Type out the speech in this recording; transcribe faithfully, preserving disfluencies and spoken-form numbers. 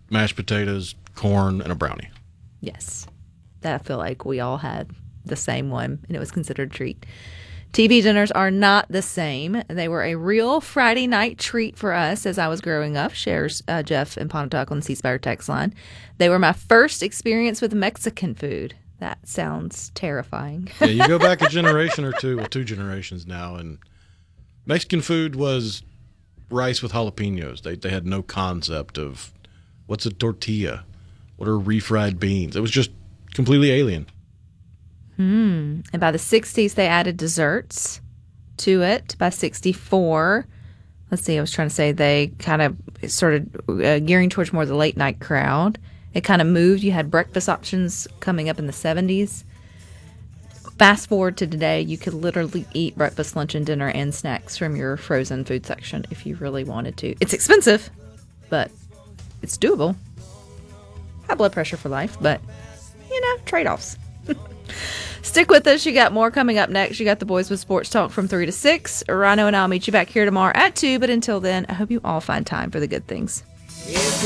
mashed potatoes, corn, and a brownie. Yes. That I feel like we all had the same one, and it was considered a treat. T V dinners are not the same. They were a real Friday night treat for us as I was growing up, shares uh, Jeff and Pontotoc on the C Spire text line. They were my first experience with Mexican food. That sounds terrifying. Yeah, you go back a generation or two, well, two generations now, and Mexican food was rice with jalapenos. They they had no concept of what's a tortilla, what are refried beans. It was just completely alien. Hmm. And by the sixties, they added desserts to it. By sixty-four, let's see, I was trying to say they kind of started uh, gearing towards more the late night crowd. It kind of moved. You had breakfast options coming up in the seventies. Fast forward to today, you could literally eat breakfast, lunch, and dinner and snacks from your frozen food section if you really wanted to. It's expensive, but it's doable. High blood pressure for life, but, you know, trade-offs. Stick with us. You got more coming up next. You got the Boys with Sports Talk from three to six. Rhino and I'll meet you back here tomorrow at two. But until then, I hope you all find time for the good things.